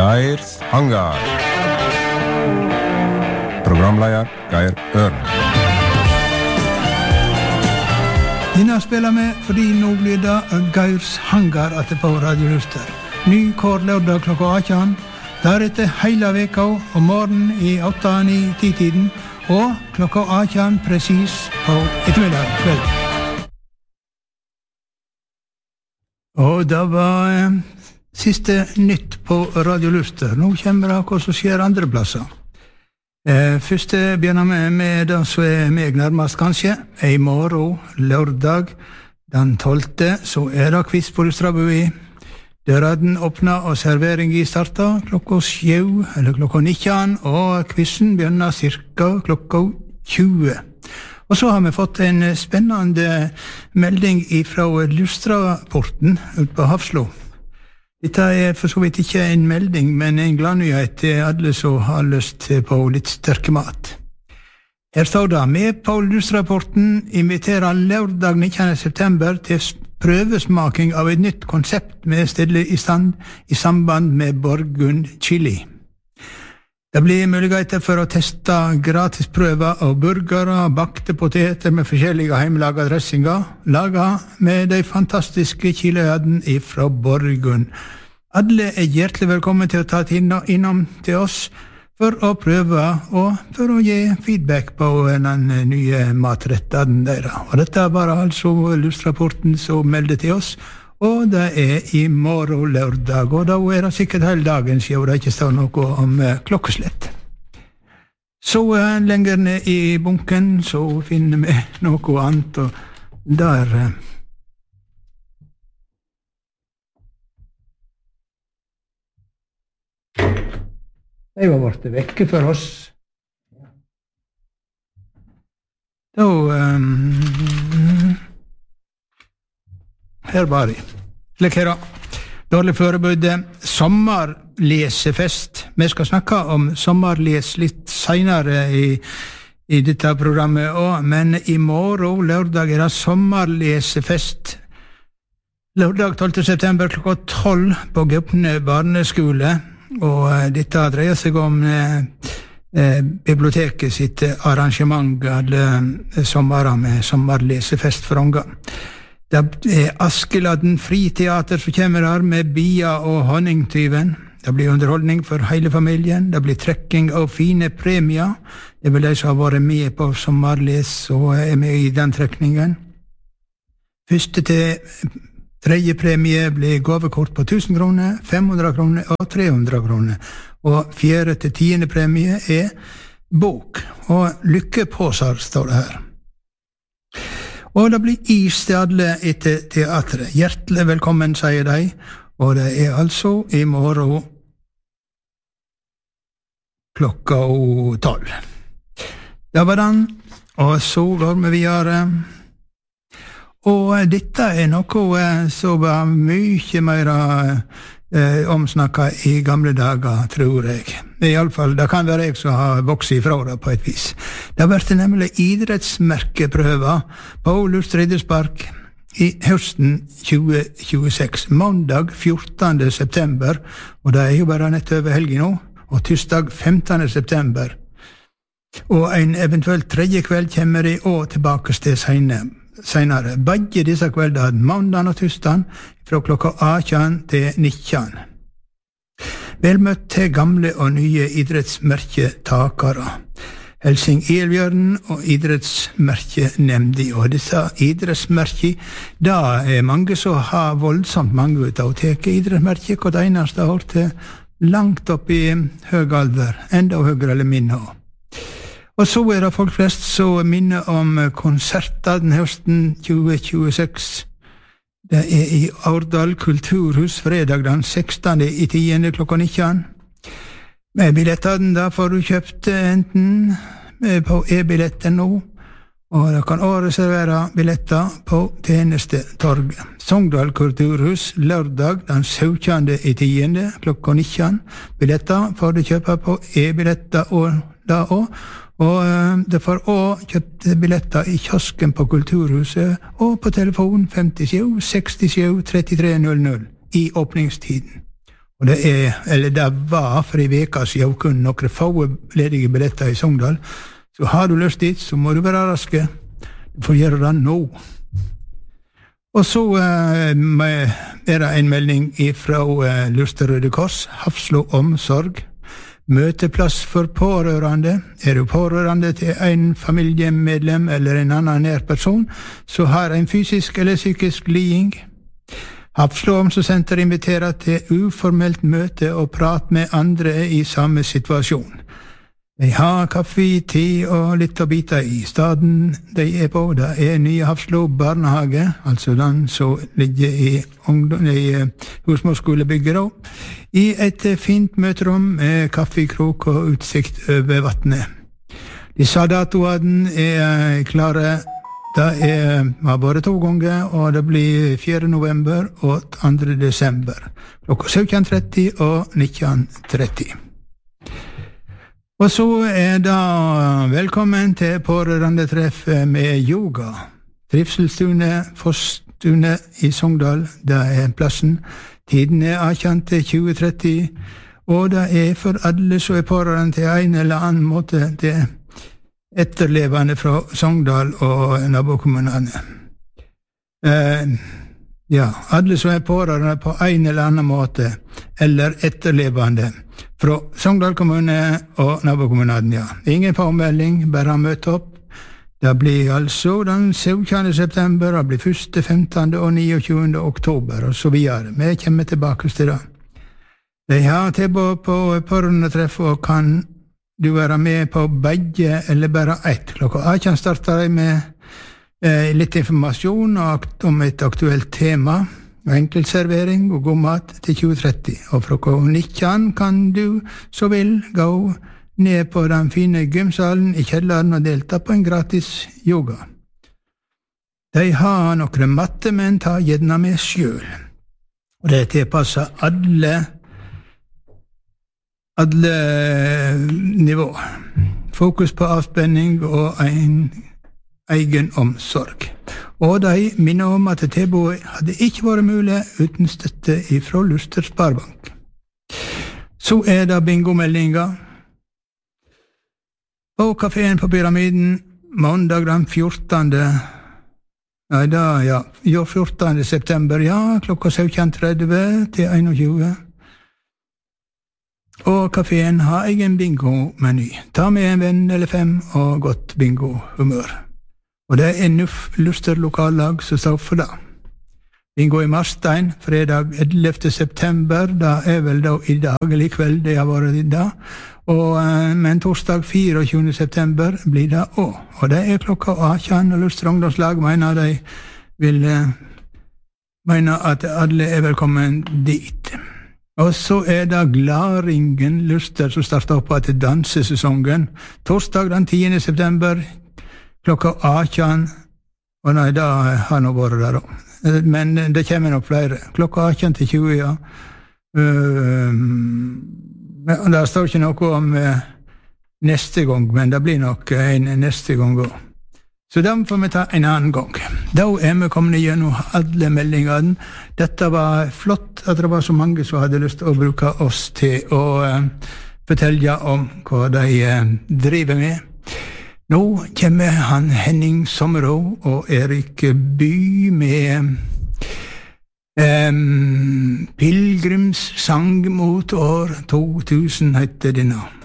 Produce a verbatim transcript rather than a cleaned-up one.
Geirs Hangar. Programleder Geir Ørn. Denne spiller vi fordi nå blir det Geirs Hangar etter på Radio Luster. Ny kår lørdag klokka atten. Deretter hele veka om morgenen i åtte ni ti tiden og klokka atten presis på ettermiddag kveld. Og det var eh, siste nytt på Radio Luster. Nå kommer det hva som skjer andre plasser. Eh, først begynner vi med det som er meg nærmest kanskje. I morgen, lørdag, den tolvte, så er det quiz på Lustrabui. Døren åpner og serveringen starter klokka sju, eller klokka nitten, og quizen begynner cirka klokka tjue. Og så har vi fått en spennende melding fra Lustraporten ut på Hafslo. Dette er for så vidt ikke en melding, men en gladnyhet til alle som har lyst på litt sterke mat. Her står det, med på Lustraporten inviterer lørdag nittende september til prøvesmaking av et nytt konsept med stille i stand i samband med Borgund Chili. Det blir muligheter for å teste gratis prøver av burgere og bakte poteter med forskjellige hjemmelaga dressinger, laget med de fantastiske chiliødene fra Borgund. Alle er hjertelig velkommen til å ta innom til oss for å prøve og for å gi feedback på den nye matretten deres. Og dette er bare altså Lustrapporten som melder til oss, og det er i morgen lørdag, og da er det sikkert hele dagen siden det ikke står noe om klokkeslett. Så lenger ned i bunken så finner vi noe annet, og der de var borte vekke for oss. Da um, her var de. Slik her da. Dårlig forberedte sommerlesefest. Vi skal snakke om sommerles litt senere i, i dette programmet også, men i morgen, lørdag, er det sommerlesefest. Lørdag tolvte september klokka tolv på Gaupne barneskole, og dette dreier seg om eh, eh, biblioteket sitt arrangement alle sommerer med sommerlesefest for unger. Det er Askeladden friteater som kommer her med Bia og Honningtyven. Det blir underholdning for hele familien. Det blir trekking av fine premier. Det vil de som har vært med på sommerles og er med i den trekningen. Første til tredje premie blir gavekort på tusen kroner, fem hundre kroner og tre hundre kroner. Og fjerde til tiende premie er bok. Og lykkepåser står det her. Og det blir is til alle etter teatret. Hjertelig velkommen, sier de, og det er altså i morgen klokka tolv. Det var den, og så går vi videre. Og dette er noe som var mye mer eh, omsnakket i gamle dager, tror jeg. I alle fall, det kan være jeg som har vokset ifra det på et vis. Det har vært nemlig idrettsmerkeprøver på Lustre idrettspark i høsten tjue tjueseks, mandag fjortende september, og det er jo bare nett over helgen nå, og tirsdag femtende september. Og en eventuelt tredje kveld kommer de også tilbake til senere. senere. Begge disse kveldene, mandag og tirsdag, fra klokka atten til nitten. Velmøtt til gamle og nye idrettsmerketakere. Helsing Elbjørn og idrettsmerkenemndi. Og disse idrettsmerker, da er mange som har voldsomt mange ut av å teke idrettsmerker, og det eneste har til langt opp i høy alder, enda høyere eller minne. Og så er det folk flest som minner om konserter den høsten tjue tjueseks. Det er i Aurdal kulturhus fredag den sekstende i tiende klokka nitten. Med billettene da får du kjøpt enten på e-billetten nå, og du kan også reservere billetter på tjenestetorget. Sogndal kulturhus lørdag den syvende i tiende klokka nitten. Billetter får du kjøpe på e-billetter og da også. Og det får også kjøpt billetter i kiosken på Kulturhuset og på telefon femtisju sekstisju trettitre null null i åpningstiden. Og det er, eller det var for en veka siden kun noen få ledige billetter i Sogndal. Så har du lyst dit, så må du være raske. Du får gjøre det nå. Og så uh, er det en melding fra uh, Luster Røde Kors, Hafslo omsorg. Møteplass for pårørende. Er du pårørende til en familiemedlem eller en annen nær person, så har en fysisk eller psykisk liding. Hafslo omsorgssenter inviterer til uformelt møte og prat med andre i samme situasjon. De har kaffe, te og litt å bite i. Staden de er på, det er nye Hafslo barnehage, altså den som ligger i, i husmorsskolebygget da, i et fint møterom med kaffekrok og utsikt over vattnet. Disse datoene er klare. Det er, har vært to ganger, og det blir fjerde november og andre desember. Klokka sytten tretti og nitten tretti. Og så er det velkommen til pårørendetreff med yoga. Trivselstune, Fosstune i Sogndal, det er plassen. Tiden er atten til tjue tretti, og det er for alle som er pårørende til en eller annen måte til etterlevende fra Sogndal og nabokommunene. Eh, ja, alle som er pårørende på en eller annen måte, eller etterlevende fra Sogndal kommune og nabokommunene, ja. Ingen påmelding, bare møte opp. Det blir altså den syvende september, det blir første, femtende og niogtjuende oktober, og så videre. Vi kommer tilbake til det. De har tilbud på pårørendetreff og kan du være med på begge eller bare ett. Klokka atten starter de med eh, litt informasjon om et aktuelt tema, enkeltservering og god mat til tjue tretti. Og fra klokka nitten kan du så vil gå ned på den fine gymsalen i kjelleren og delta på en gratis yoga. De har noen matte, men ta gjerne med selv. Og det tilpasser alle alle nivå. Fokus på avspenning og en egen omsorg. Og de minner om at tilbudet hadde ikke vært mulig uten støtte fra Luster Sparebank. Så er det bingomeldinga. På kaféen på Pyramiden, mandag den fjortende Nei, da, ja, jo, fjortende september, ja, klokka sytten tretti til einogtjue. Og kaféen har egen bingo-meny. Ta med en venn eller fem og godt bingo-humør. Og det er Nuff Luster lokallag som står for det. Bingo i Marstein, fredag ellevte september, da er vel da i dag eller i kveld det har vært i dag. Og, men torsdag fireogtjuende september blir det også. Og det er klokka atten, og Luster ungdomslag mener de vil mener at alle er velkommen dit. Og så er det Glaringen Luster som starter opp til dansesesongen. Torsdag den tiende september, klokka atten. Og nei, da har nå vært der da. Men det kommer nok flere. Klokka atten til tjue, ja. Um, det står ikke noe om uh, neste gang, men det blir nok en neste gang også. Så den får vi ta en annen gang. Da er vi kommet gjennom alle meldingene. Dette var flott at det var så mange som hadde lyst til å bruke oss til å uh, fortelle om hva de uh, driver med. Nå kommer han Henning Sommerå og Erik By med um, Pilgrims sang mot år to tusen heter denne.